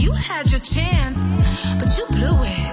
You had your chance, but you blew it.